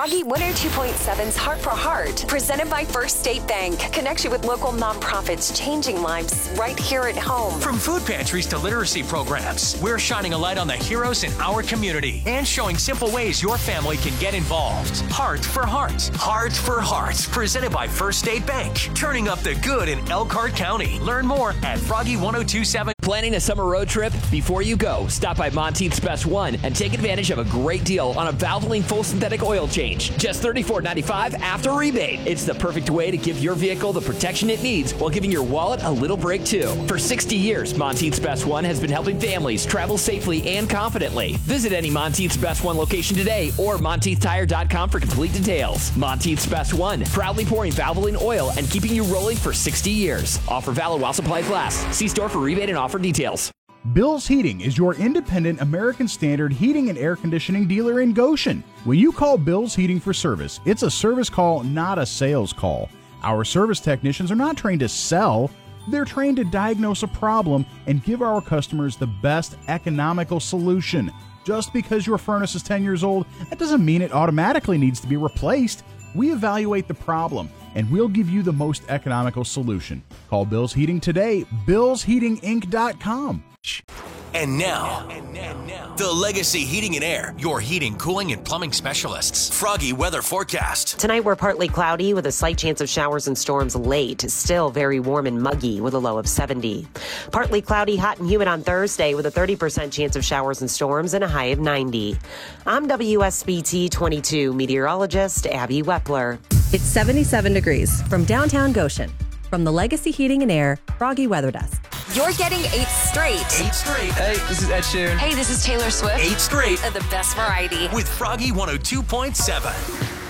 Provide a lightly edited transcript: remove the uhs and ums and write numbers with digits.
Froggy 102.7's Heart for Heart, presented by First State Bank. Connects you with local nonprofits changing lives right here at home. From food pantries to literacy programs, we're shining a light on the heroes in our community and showing simple ways your family can get involved. Heart for Heart. Heart for Heart, presented by First State Bank. Turning up the good in Elkhart County. Learn more at Froggy 1027. Planning a summer road trip? Before you go, stop by Monteith's Best One and take advantage of a great deal on a Valvoline full synthetic oil change. Just $34.95 after rebate. It's the perfect way to give your vehicle the protection it needs while giving your wallet a little break too. For 60 years, Monteith's Best One has been helping families travel safely and confidently. Visit any Monteith's Best One location today or MonteithTire.com for complete details. Monteith's Best One, proudly pouring Valvoline oil and keeping you rolling for 60 years. Offer valid while supplies last. See store for rebate and offer details. Bill's Heating is your independent American Standard heating and air conditioning dealer in Goshen. When you call Bill's Heating for service, it's a service call, not a sales call. Our service technicians are not trained to sell. They're trained to diagnose a problem and give our customers the best economical solution. Just because your furnace is 10 years old, that doesn't mean it automatically needs to be replaced. We evaluate the problem, and we'll give you the most economical solution. Call Bill's Heating today, billsheatinginc.com. And now, the Legacy Heating and Air, your heating, cooling, and plumbing specialists. Froggy weather forecast. Tonight we're partly cloudy with a slight chance of showers and storms late. Still very warm and muggy with a low of 70. Partly cloudy, hot and humid on Thursday with a 30% chance of showers and storms and a high of 90. I'm WSBT 22 meteorologist Abby Wepler. It's 77 degrees from downtown Goshen. From the Legacy Heating and Air Froggy Weather Desk. You're getting 8 straight. 8 straight. Hey, this is Ed Sheeran. Hey, this is Taylor Swift. 8 straight. The best variety. With Froggy 102.7.